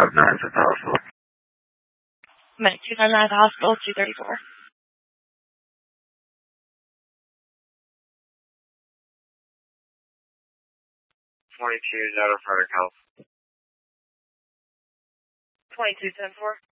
259 at the hospital. Minute 259 at the hospital, 234. 22 is out of Frederick Health. 2210-4.